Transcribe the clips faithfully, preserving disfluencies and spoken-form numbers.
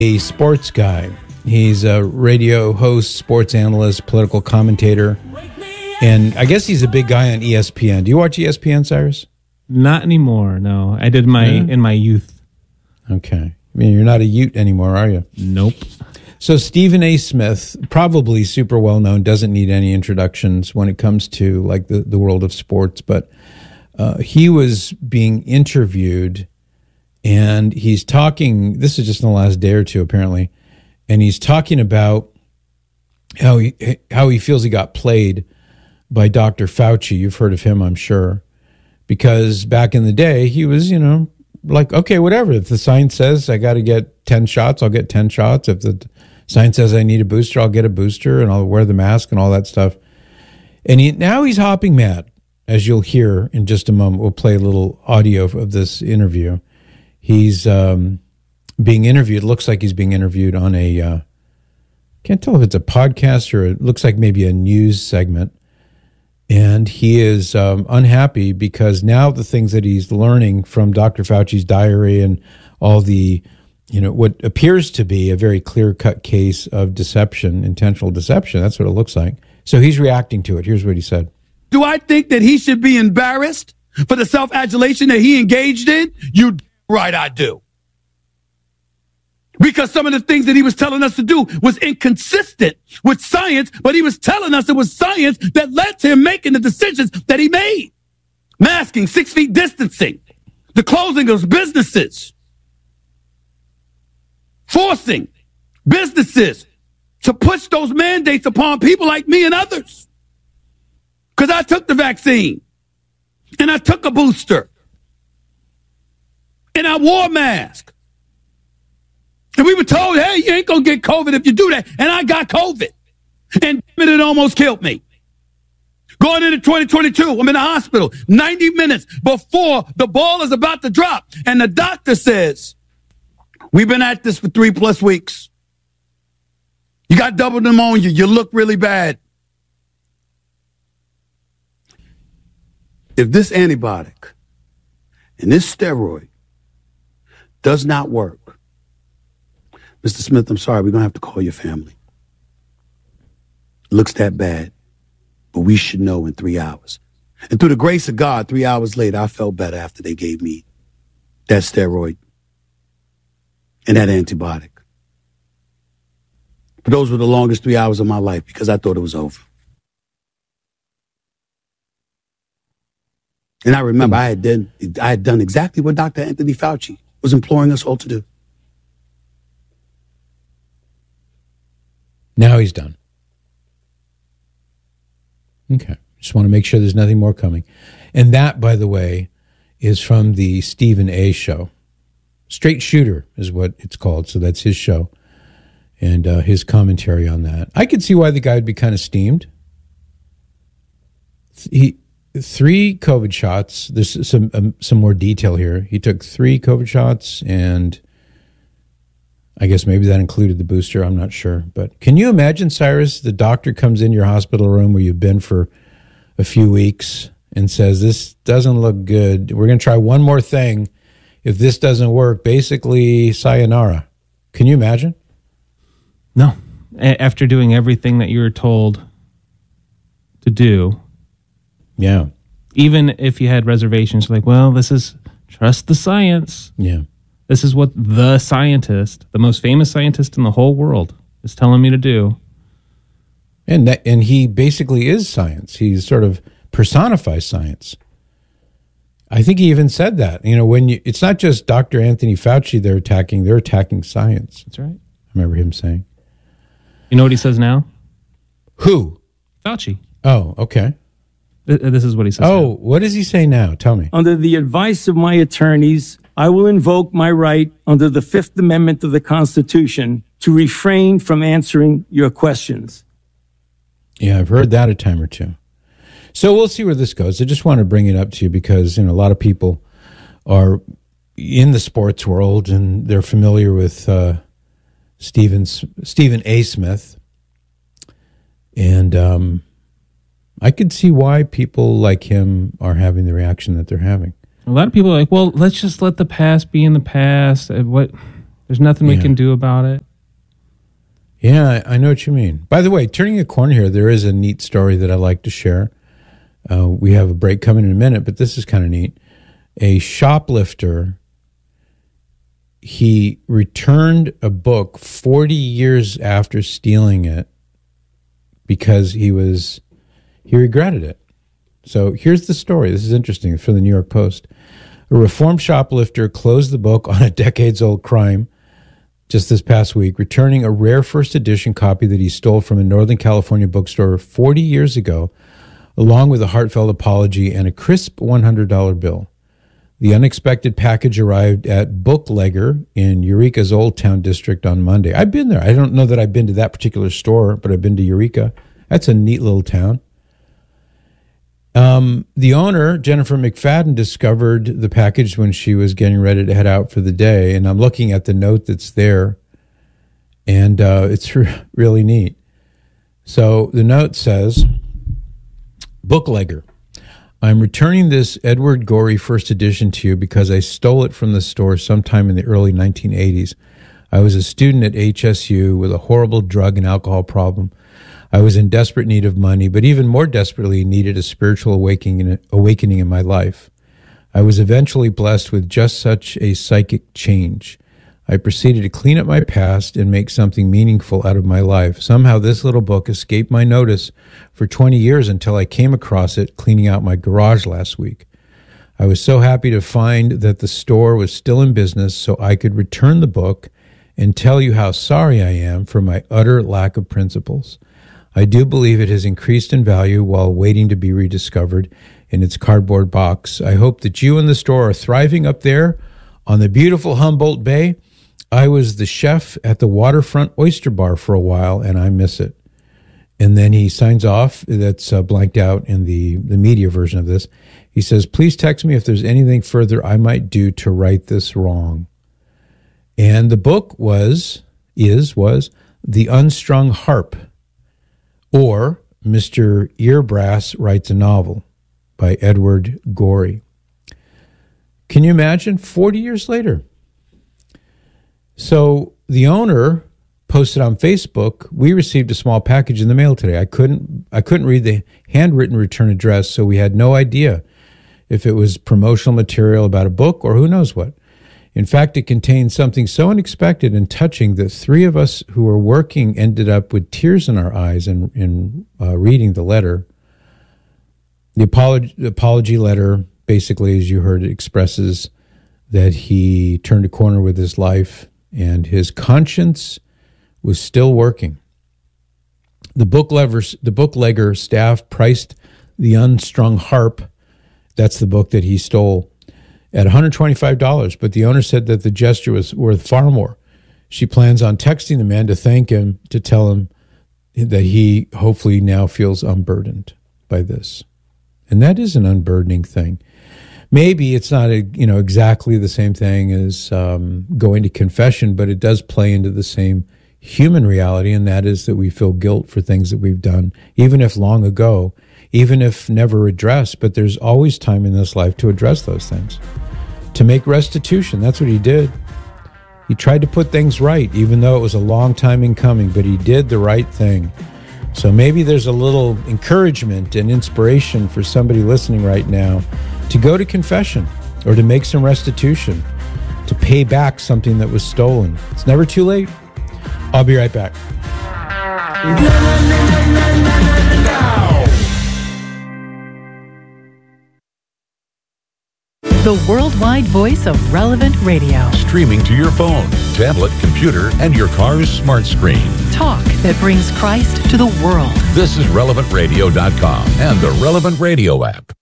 a sports guy. He's a radio host, sports analyst, political commentator, and I guess he's a big guy on E S P N. Do you watch E S P N, Cyrus? Not anymore, no. I did my yeah. in my youth. Okay. I mean, you're not a Ute anymore, are you? Nope. So Stephen A. Smith, probably super well-known, doesn't need any introductions when it comes to like the, the world of sports, but uh, he was being interviewed, and he's talking, this is just in the last day or two apparently, and he's talking about how he, how he feels he got played by Doctor Fauci. You've heard of him, I'm sure, because back in the day, he was, you know, like, okay, whatever. If the science says I got to get ten shots, I'll get ten shots. If the science says I need a booster, I'll get a booster, and I'll wear the mask and all that stuff. And he, now he's hopping mad, as you'll hear in just a moment. We'll play a little audio of this interview. He's um, being interviewed. It looks like he's being interviewed on a, uh, can't tell if it's a podcast or it looks like maybe a news segment. And he is um, unhappy because now the things that he's learning from Doctor Fauci's diary and all the, you know, what appears to be a very clear-cut case of deception, intentional deception. That's what it looks like. So he's reacting to it. Here's what he said. Do I think that he should be embarrassed for the self-adulation that he engaged in? You right, I do. Because some of the things that he was telling us to do was inconsistent with science, but he was telling us it was science that led to him making the decisions that he made. Masking, six feet distancing, the closing of businesses, forcing businesses to push those mandates upon people like me and others. Because I took the vaccine, and I took a booster, and I wore a mask. And we were told, hey, you ain't going to get COVID if you do that. And I got COVID. And it almost killed me. Going into twenty twenty-two, I'm in the hospital ninety minutes before the ball is about to drop. And the doctor says, we've been at this for three plus weeks. You got double pneumonia. You look really bad. If this antibiotic and this steroid does not work, Mister Smith, I'm sorry, we're going to have to call your family. It looks that bad, but we should know in three hours. And through the grace of God, three hours later, I felt better after they gave me that steroid and that antibiotic. But those were the longest three hours of my life because I thought it was over. And I remember I had done, I had done exactly what Doctor Anthony Fauci was imploring us all to do. Now he's done. Okay. Just want to make sure there's nothing more coming. And that, by the way, is from the Stephen A. show. Straight Shooter is what it's called. So that's his show and uh, his commentary on that. I could see why the guy would be kind of steamed. He three COVID shots. There's some um, some more detail here. He took three COVID shots, and I guess maybe that included the booster. I'm not sure. But can you imagine, Cyrus, the doctor comes in your hospital room where you've been for a few weeks and says, this doesn't look good. We're going to try one more thing. If this doesn't work, basically sayonara. Can you imagine? No. A- after doing everything that you were told to do. Yeah. Even if you had reservations, like, well, this is trust the science. Yeah. This is what the scientist, the most famous scientist in the whole world, is telling me to do. And that, and he basically is science. He sort of personifies science. I think he even said that. You know, when you, it's not just Doctor Anthony Fauci they're attacking, they're attacking science. That's right. I remember him saying. You know what he says now? Who? Fauci. Oh, okay. This is what he says. Oh, now. What does he say now? Tell me. Under the advice of my attorneys, I will invoke my right under the Fifth Amendment of the Constitution to refrain from answering your questions. Yeah, I've heard that a time or two. So we'll see where this goes. I just want to bring it up to you because, you know, a lot of people are in the sports world and they're familiar with uh, Stephen, Stephen A. Smith. And um, I could see why people like him are having the reaction that they're having. A lot of people are like, well, let's just let the past be in the past. What There's nothing Yeah. we can do about it. Yeah, I know what you mean. By the way, turning a corner here, there is a neat story that I like to share. Uh, we have a break coming in a minute, but this is kind of neat. A shoplifter, he returned a book forty years after stealing it because he was he regretted it. So here's the story. This is interesting. It's from the New York Post. A reformed shoplifter closed the book on a decades-old crime just this past week, returning a rare first edition copy that he stole from a Northern California bookstore forty years ago, along with a heartfelt apology and a crisp one hundred dollar bill. The unexpected package arrived at Booklegger in Eureka's Old Town district on Monday. I've been there. I don't know that I've been to that particular store, but I've been to Eureka. That's a neat little town. Um, the owner, Jennifer McFadden, discovered the package when she was getting ready to head out for the day. And I'm looking at the note that's there, and uh, it's re- really neat. So the note says, Booklegger, I'm returning this Edward Gorey first edition to you because I stole it from the store sometime in the early nineteen eighties. I was a student at H S U with a horrible drug and alcohol problem. I was in desperate need of money, but even more desperately needed a spiritual awakening, awakening in my life. I was eventually blessed with just such a psychic change. I proceeded to clean up my past and make something meaningful out of my life. Somehow this little book escaped my notice for twenty years until I came across it cleaning out my garage last week. I was so happy to find that the store was still in business so I could return the book and tell you how sorry I am for my utter lack of principles. I do believe it has increased in value while waiting to be rediscovered in its cardboard box. I hope that you and the store are thriving up there on the beautiful Humboldt Bay. I was the chef at the Waterfront Oyster Bar for a while, and I miss it. And then he signs off. That's uh, blanked out in the, the media version of this. He says, please text me if there's anything further I might do to right this wrong. And the book was, is, was The Unstrung Harp, or Mister Earbrass Writes a Novel by Edward Gorey. Can you imagine? forty years later. So the owner posted on Facebook, we received a small package in the mail today. I couldn't I couldn't read the handwritten return address, so we had no idea if it was promotional material about a book or who knows what. In fact, it contained something so unexpected and touching that three of us who were working ended up with tears in our eyes in, in uh, reading the letter. The apology, the apology letter, basically, as you heard, it expresses that he turned a corner with his life and his conscience was still working. The booklegger, the booklegger staff priced The Unstrung Harp, that's the book that he stole, at one hundred twenty-five dollars, but the owner said that the gesture was worth far more. She plans on texting the man to thank him, to tell him that he hopefully now feels unburdened by this. And that is an unburdening thing. Maybe it's not a, you know exactly the same thing as um, going to confession, but it does play into the same human reality, and that is that we feel guilt for things that we've done, even if long ago, even if never addressed, but there's always time in this life to address those things, to make restitution. That's what he did. He tried to put things right, even though it was a long time in coming, but he did the right thing. So maybe there's a little encouragement and inspiration for somebody listening right now to go to confession or to make some restitution, to pay back something that was stolen. It's never too late. I'll be right back. The worldwide voice of Relevant Radio. Streaming to your phone, tablet, computer, and your car's smart screen. Talk that brings Christ to the world. This is relevant radio dot com and the Relevant Radio app.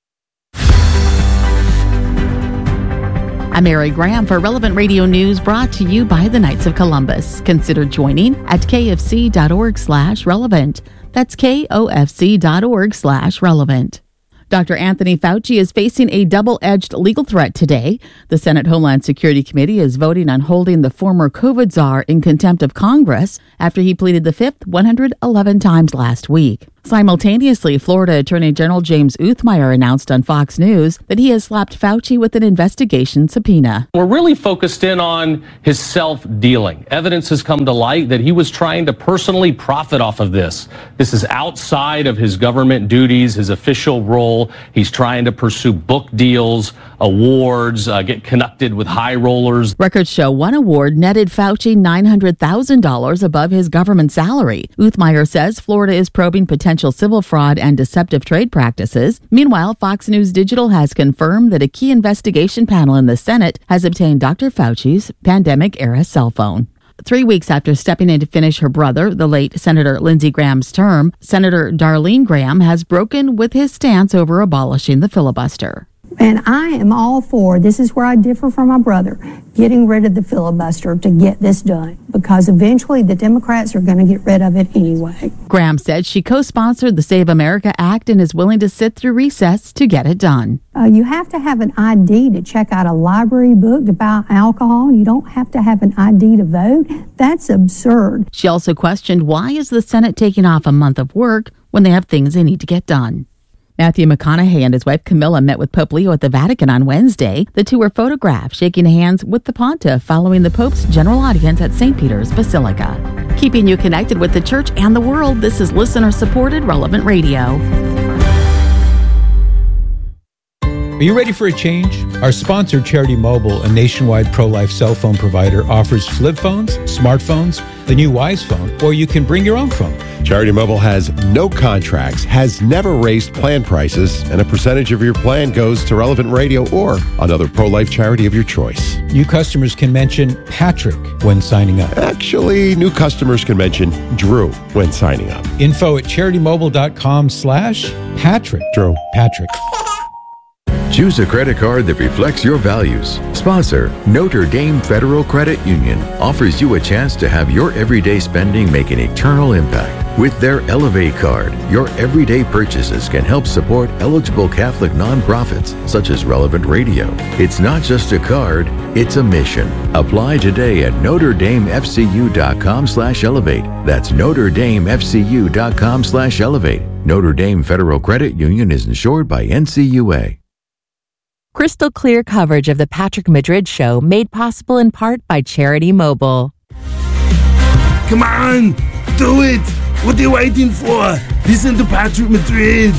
I'm Mary Graham for Relevant Radio News, brought to you by the Knights of Columbus. Consider joining at kfc.org slash relevant. That's kofc.org slash relevant. Doctor Anthony Fauci is facing a double-edged legal threat today. The Senate Homeland Security Committee is voting on holding the former COVID czar in contempt of Congress after he pleaded the fifth one hundred eleven times last week. Simultaneously, Florida Attorney General James Uthmeier announced on Fox News that he has slapped Fauci with an investigation subpoena. We're really focused in on his self-dealing. Evidence has come to light that he was trying to personally profit off of this. This is outside of his government duties, his official role. He's trying to pursue book deals, awards, uh, get connected with high rollers. Records show one award netted Fauci nine hundred thousand dollars above his government salary. Uthmeier says Florida is probing potential civil fraud and deceptive trade practices. Meanwhile, Fox News Digital has confirmed that a key investigation panel in the Senate has obtained Doctor Fauci's pandemic-era cell phone. Three weeks after stepping in to finish her brother, the late Senator Lindsey Graham's term, Senator Darlene Graham has broken with his stance over abolishing the filibuster. And I am all for, this is where I differ from my brother, getting rid of the filibuster to get this done, because eventually the Democrats are going to get rid of it anyway. Graham said she co-sponsored the Save America Act and is willing to sit through recess to get it done. Uh, you have to have an I D to check out a library book to buy alcohol. You don't have to have an I D to vote. That's absurd. She also questioned, why is the Senate taking off a month of work when they have things they need to get done? Matthew McConaughey and his wife Camilla met with Pope Leo at the Vatican on Wednesday. The two were photographed shaking hands with the pontiff following the Pope's general audience at Saint Peter's Basilica. Keeping you connected with the church and the world, this is listener-supported Relevant Radio. Are you ready for a change? Our sponsor, Charity Mobile, a nationwide pro-life cell phone provider, offers flip phones, smartphones, the new Wise phone, or you can bring your own phone. Charity Mobile has no contracts, has never raised plan prices, and a percentage of your plan goes to Relevant Radio or another pro-life charity of your choice. New customers can mention Patrick when signing up. Actually, new customers can mention Drew when signing up. Info at charitymobile.com slash Patrick. Drew. Patrick. Choose a credit card that reflects your values. Sponsor, Notre Dame Federal Credit Union offers you a chance to have your everyday spending make an eternal impact. With their Elevate card, your everyday purchases can help support eligible Catholic nonprofits such as Relevant Radio. It's not just a card, it's a mission. Apply today at NotreDameFCU.com slash Elevate. That's NotreDameFCU.com slash Elevate. Notre Dame Federal Credit Union is insured by N C U A. Crystal clear coverage of the Patrick Madrid Show made possible in part by Charity Mobile. Come on, do it! What are you waiting for? Listen to Patrick Madrid.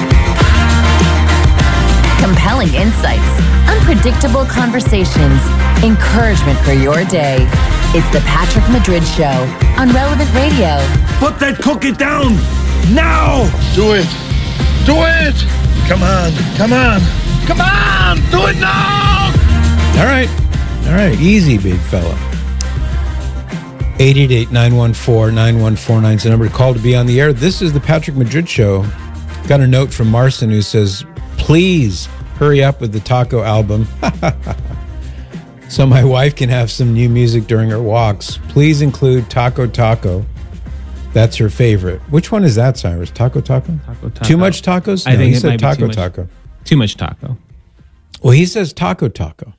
Compelling insights, unpredictable conversations, encouragement for your day. It's the Patrick Madrid Show on Relevant Radio. Put that cookie down now! Do it! Do it! Come on, come on! Come on! Do it now! All right. All right. Easy, big fella. eight eight eight, nine one four, nine one four nine is the number to call to be on the air. This is the Patrick Madrid Show. Got a note from Marson who says, please hurry up with the Taco album so my wife can have some new music during her walks. Please include Taco Taco. That's her favorite. Which one is that, Cyrus? Taco Taco? Taco Taco. Too much tacos? No, I think he it said might Taco be too much, Taco. Too much taco. Well, he says Taco Taco.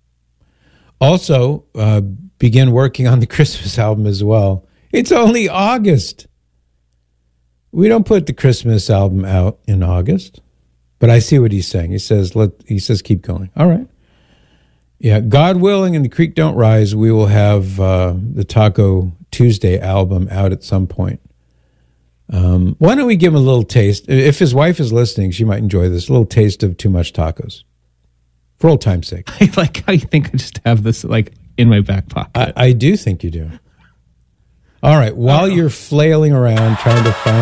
Also, uh, begin working on the Christmas album as well. It's only August. We don't put the Christmas album out in August. But I see what he's saying. He says, let, he says, keep going. All right. Yeah, God willing and the creek don't rise, we will have uh, the Taco Tuesday album out at some point. Um, why don't we give him a little taste? If his wife is listening, she might enjoy this. A little taste of Too Much Tacos. For old time's sake. I like how you think I just have this like in my back pocket. I, I do think you do. All right. While you're flailing around trying to find